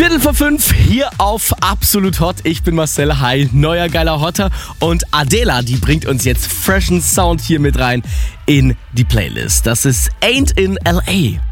4:45 hier auf Absolut Hot. Ich bin Marcel, hi, neuer geiler Hotter. Und Adela, die bringt uns jetzt freshen Sound hier mit rein in die Playlist. Das ist Ain't in L.A.